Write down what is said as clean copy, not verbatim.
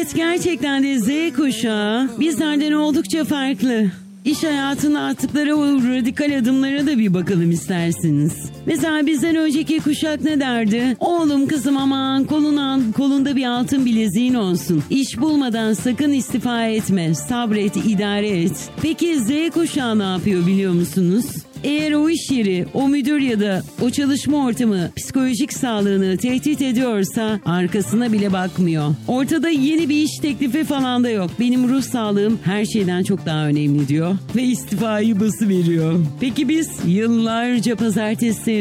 Evet, gerçekten de Z kuşağı bizlerden oldukça farklı. İş hayatına attıkları o radikal adımlara da bir bakalım isterseniz. Mesela bizden önceki kuşak ne derdi? Oğlum kızım aman kolunda bir altın bileziğin olsun. İş bulmadan sakın istifa etme. Sabret, idare et. Peki Z kuşağı ne yapıyor biliyor musunuz? Eğer o iş yeri, o müdür ya da o çalışma ortamı psikolojik sağlığını tehdit ediyorsa arkasına bile bakmıyor. Ortada yeni bir iş teklifi falan da yok. Benim ruh sağlığım her şeyden çok daha önemli diyor ve istifayı basıveriyor. Peki biz yıllarca pazartesi